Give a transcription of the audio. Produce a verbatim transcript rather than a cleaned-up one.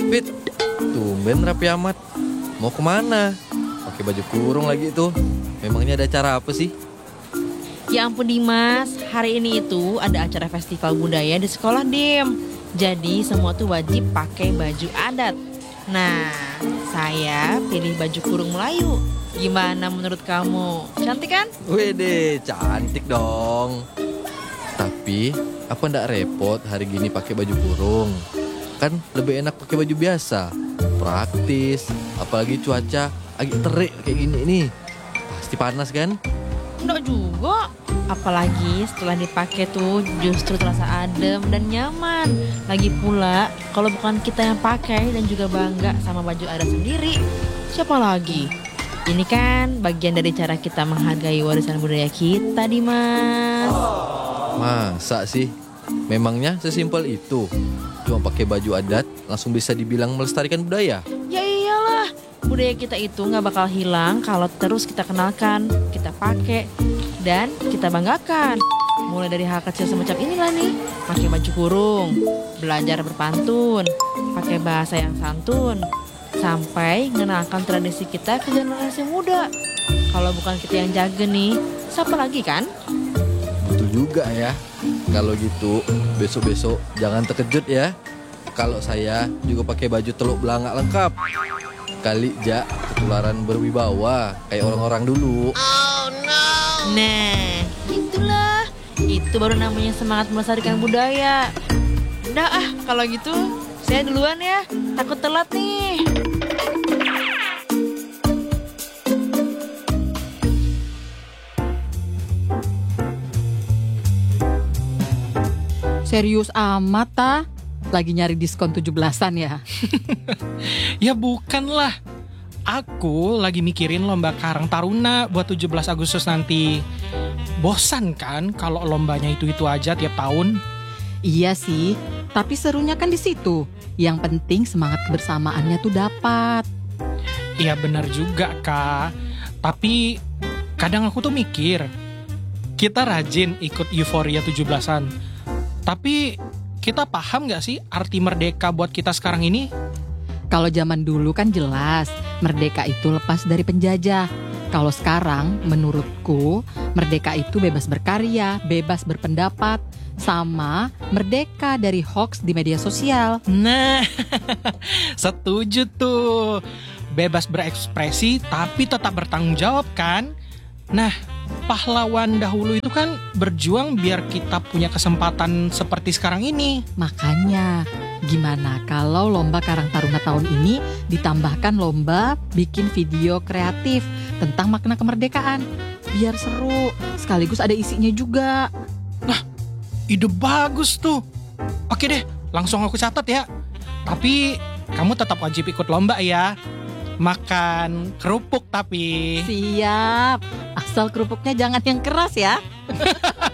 Fit, tumben rapi amat. Mau kemana? Pakai baju kurung lagi tuh. Memangnya ada acara apa sih? Ya ampun Dimas, hari ini itu ada acara festival budaya di sekolah Dim. Jadi semua tuh wajib pakai baju adat. Nah, saya pilih baju kurung Melayu. Gimana menurut kamu? Cantik kan? Wede, cantik dong. Tapi, apa ndak repot hari gini pakai baju kurung? Kan lebih enak pakai baju biasa. Praktis, apalagi cuaca agak terik kayak gini nih. Pasti panas kan? Enggak juga. Apalagi setelah dipakai tuh justru terasa adem dan nyaman. Lagi pula, kalau bukan kita yang pakai dan juga bangga sama baju adat sendiri, siapa lagi? Ini kan bagian dari cara kita menghargai warisan budaya kita, Dimas. Masa sih? Memangnya sesimpel itu? Cuma pakai baju adat langsung bisa dibilang melestarikan budaya? Ya iyalah, budaya kita itu gak bakal hilang kalau terus kita kenalkan, kita pakai, dan kita banggakan. Mulai dari hal kecil semacam inilah nih, pakai baju kurung, belajar berpantun, pakai bahasa yang santun, sampai mengenalkan tradisi kita ke generasi muda. Kalau bukan kita yang jaga nih, siapa lagi kan? Betul juga ya. Kalau gitu besok-besok jangan terkejut ya kalau saya juga pakai baju teluk belangak lengkap. Kali ja ketularan berwibawa kayak orang-orang dulu. Oh no. Nah, itulah. Itu baru namanya semangat melestarikan budaya. Udah ah, kalau gitu saya duluan ya. Takut telat nih. Serius amat ta? Lagi nyari diskon tujuh belasan ya? Ya bukan lah. Aku lagi mikirin lomba Karang Taruna buat tujuh belas Agustus nanti. Bosan kan kalau lombanya itu-itu aja tiap tahun? Iya sih, tapi serunya kan di situ. Yang penting semangat kebersamaannya tuh dapat. Iya benar juga Kak. Tapi kadang aku tuh mikir, kita rajin ikut euforia tujuh belasan. Tapi kita paham gak sih arti merdeka buat kita sekarang ini? Kalau zaman dulu kan jelas, merdeka itu lepas dari penjajah. Kalau sekarang, menurutku, merdeka itu bebas berkarya, bebas berpendapat, sama merdeka dari hoax di media sosial. Nah, setuju tuh. Bebas berekspresi tapi tetap bertanggung jawab kan? Nah, pahlawan dahulu itu kan berjuang biar kita punya kesempatan seperti sekarang ini. Makanya, gimana kalau lomba Karang Taruna tahun ini ditambahkan lomba bikin video kreatif tentang makna kemerdekaan? Biar seru, sekaligus ada isinya juga. Nah, ide bagus tuh. Oke deh, langsung aku catat ya. Tapi kamu tetap wajib ikut lomba ya. Makan kerupuk tapi. Siap, asal kerupuknya jangan yang keras ya.